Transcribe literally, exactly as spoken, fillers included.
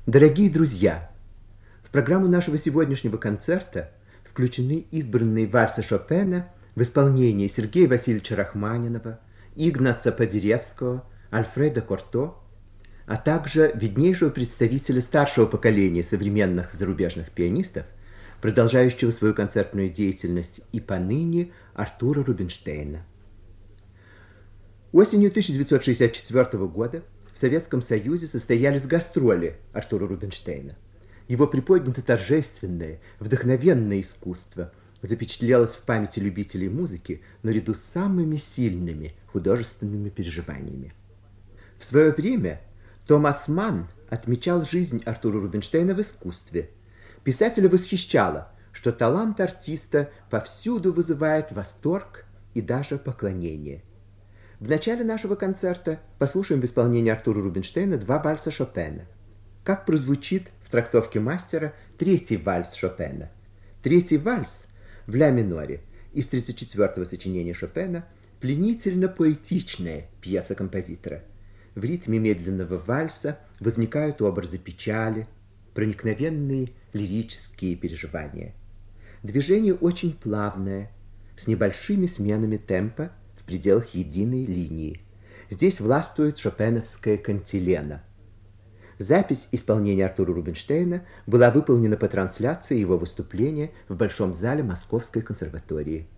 Дорогие друзья, в программу нашего сегодняшнего концерта включены избранные вальсы Шопена в исполнении Сергея Васильевича Рахманинова, Игнаца Подеревского, Альфреда Корто, а также виднейшего представителя старшего поколения современных зарубежных пианистов, продолжающего свою концертную деятельность и поныне, Артура Рубинштейна. Осенью тысяча девятьсот шестьдесят четвёртого года в Советском Союзе состоялись гастроли Артура Рубинштейна. Его приподнято торжественное, вдохновенное искусство запечатлелось в памяти любителей музыки наряду с самыми сильными художественными переживаниями. В свое время Томас Манн отмечал жизнь Артура Рубинштейна в искусстве. Писателя восхищало, что талант артиста повсюду вызывает восторг и даже поклонение. В начале нашего концерта послушаем в исполнении Артура Рубинштейна два вальса Шопена. Как прозвучит в трактовке мастера третий вальс Шопена. Третий вальс в ля миноре из тридцать четвёртого сочинения Шопена пленительно-поэтичная пьеса композитора. В ритме медленного вальса возникают образы печали, проникновенные лирические переживания. Движение очень плавное, с небольшими сменами темпа в пределах единой линии. Здесь властвует шопеновская кантилена. Запись исполнения Артура Рубинштейна была выполнена по трансляции его выступления в Большом зале Московской консерватории.